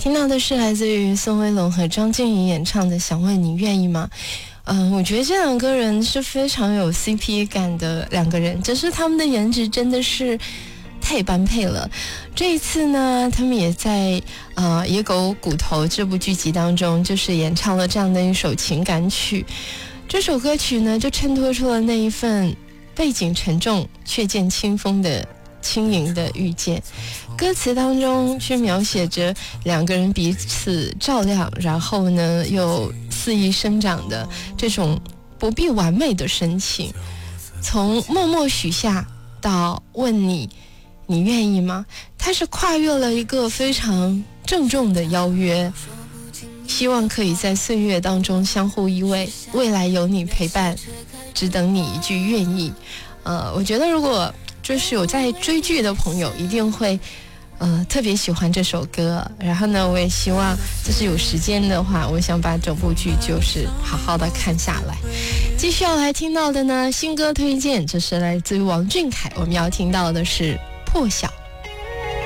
听到的是来自于宋威龙和张静怡演唱的《想问你愿意吗》。我觉得这两个人是非常有 CP 感的两个人，只是他们的颜值真的是太般配了。这一次呢，他们也在野狗骨头这部剧集当中，就是演唱了这样的一首情感曲。这首歌曲呢，就衬托出了那一份背景沉重却见清风的轻盈的遇见。歌词当中是描写着两个人彼此照亮，然后呢又肆意生长的这种不必完美的深情。从默默许下到问你愿意吗，它是跨越了一个非常郑重的邀约，希望可以在岁月当中相互依偎，未来有你陪伴，只等你一句愿意。我觉得如果就是有在追剧的朋友一定会特别喜欢这首歌。然后呢，我也希望就是有时间的话，我想把整部剧就是好好的看下来。继续要来听到的呢，新歌推荐，这是来自于王俊凯，我们要听到的是破晓。